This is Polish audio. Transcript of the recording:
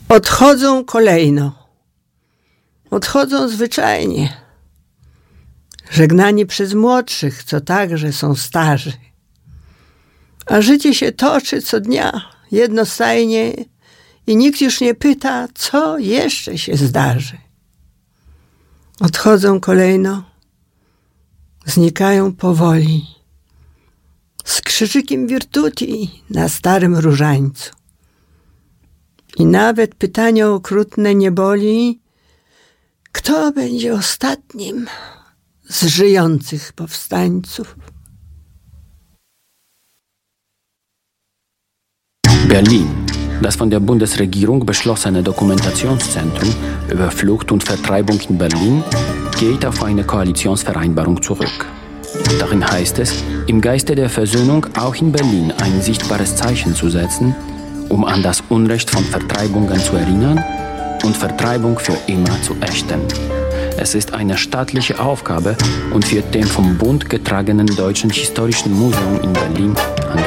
Odchodzą kolejno. Odchodzą zwyczajnie. Żegnani przez młodszych, co także są starzy. A życie się toczy co dnia, jednostajnie i nikt już nie pyta, co jeszcze się zdarzy. Odchodzą kolejno, znikają powoli, z krzyżykiem virtuti na starym różańcu. I nawet pytanie okrutne nie boli, kto będzie ostatnim z żyjących powstańców. Berlin. Das von der Bundesregierung beschlossene Dokumentationszentrum über Flucht und Vertreibung in Berlin geht auf eine Koalitionsvereinbarung zurück. Darin heißt es, im Geiste der Versöhnung auch in Berlin ein sichtbares Zeichen zu setzen, um an das Unrecht von Vertreibungen zu erinnern und Vertreibung für immer zu ächten. Es ist eine staatliche Aufgabe und wird dem vom Bund getragenen Deutschen Historischen Museum in Berlin